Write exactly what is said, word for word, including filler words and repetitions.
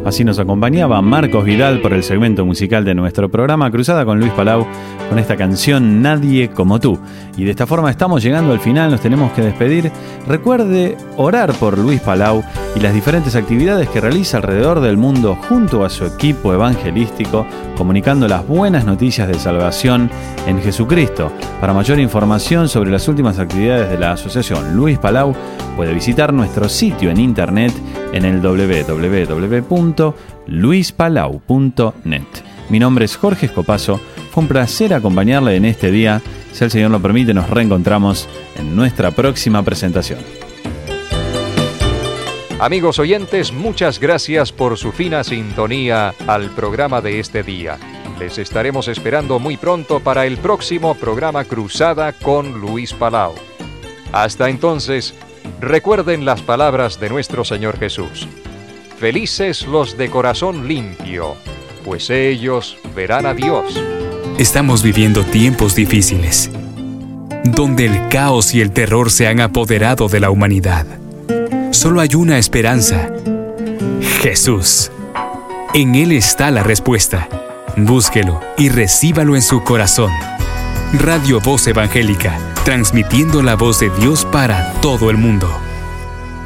Así nos acompañaba Marcos Vidal por el segmento musical de nuestro programa Cruzada con Luis Palau, con esta canción Nadie como tú. Y de esta forma estamos llegando al final, nos tenemos que despedir. Recuerde orar por Luis Palau y las diferentes actividades que realiza alrededor del mundo junto a su equipo evangelístico, comunicando las buenas noticias de salvación en Jesucristo. Para mayor información sobre las últimas actividades de la Asociación Luis Palau, puede visitar nuestro sitio en internet en el doble u doble u doble u punto luis palau punto net. Mi nombre es Jorge Escopazo, fue un placer acompañarle en este día. Si el Señor lo permite, nos reencontramos en nuestra próxima presentación. Amigos oyentes, muchas gracias por su fina sintonía al programa de este día. Les estaremos esperando muy pronto para el próximo programa Cruzada con Luis Palau. Hasta entonces, recuerden las palabras de nuestro Señor Jesús. Felices los de corazón limpio, pues ellos verán a Dios. Estamos viviendo tiempos difíciles, donde el caos y el terror se han apoderado de la humanidad. Solo hay una esperanza: Jesús. En Él está la respuesta. Búsquelo y recíbalo en su corazón. Radio Voz Evangélica, transmitiendo la voz de Dios para todo el mundo.